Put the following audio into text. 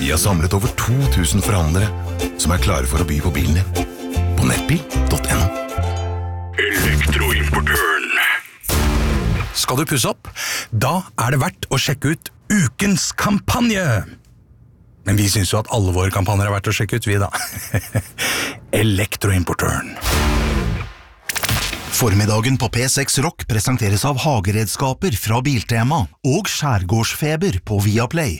Vi har samlet over 2000 forhandlere som er klare for å by på bilen din. På nettbil.no. Elektroimportøren. Skal du pusse opp? Da er det verdt å sjekke ut ukens kampanje! Men vi synes jo at alle våre kampanjer er verdt å sjekke ut, vi da. Elektroimportøren. Formiddagen på P6 Rock presenteres av hageredskaper fra Biltema og Skjærgårdsfeber på Viaplay.